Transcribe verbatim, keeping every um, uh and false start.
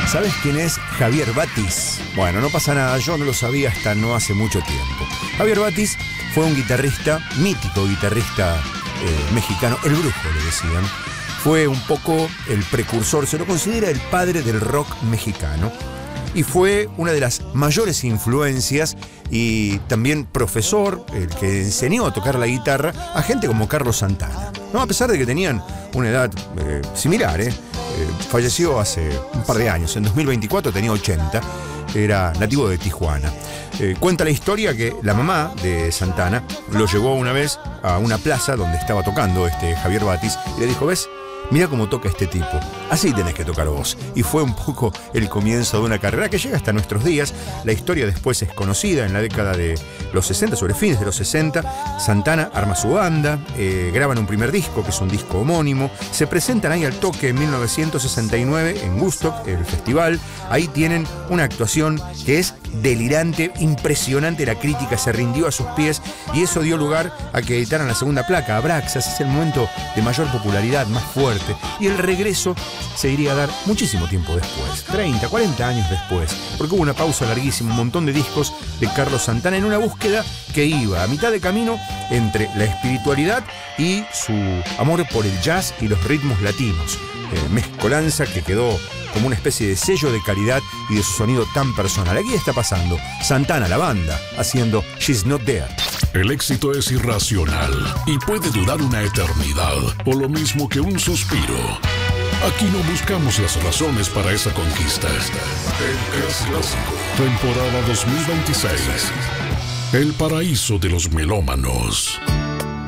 ¿Sabes quién es Javier Batis? Bueno, no pasa nada, yo no lo sabía hasta no hace mucho tiempo. Javier Batis fue un guitarrista, mítico guitarrista eh, mexicano, el brujo le decían. Fue un poco el precursor, se lo considera el padre del rock mexicano. Y fue una de las mayores influencias y también profesor, el que enseñó a tocar la guitarra a gente como Carlos Santana, ¿no? A pesar de que tenían una edad eh, similar, ¿eh? Eh, falleció hace un par de años, en dos mil veinticuatro tenía ochenta, era nativo de Tijuana. Eh, cuenta la historia que la mamá de Santana lo llevó una vez a una plaza donde estaba tocando este Javier Batis y le dijo, ¿ves? Mira cómo toca este tipo, así tenés que tocar vos. Y fue un poco el comienzo de una carrera que llega hasta nuestros días. La historia después es conocida en la década de los sesenta, sobre fines de los sesenta. Santana arma su banda, eh, graban un primer disco, que es un disco homónimo. Se presentan ahí al toque en mil novecientos sesenta y nueve en Woodstock, el festival. Ahí tienen una actuación que es delirante, impresionante. La crítica se rindió a sus pies y eso dio lugar a que editaran la segunda placa, Abraxas. Es el momento de mayor popularidad, más fuerte. Y el regreso se iría a dar muchísimo tiempo después, treinta, cuarenta años después, porque hubo una pausa larguísima, un montón de discos de Carlos Santana en una búsqueda que iba a mitad de camino entre la espiritualidad y su amor por el jazz y los ritmos latinos. Eh, mezcolanza que quedó como una especie de sello de calidad y de su sonido tan personal. Aquí está pasando Santana, la banda, haciendo She's Not There. El éxito es irracional y puede durar una eternidad, o lo mismo que un suspiro. Aquí no buscamos las razones para esa conquista. El Clásico, temporada dos mil veintiséis. El paraíso de los melómanos.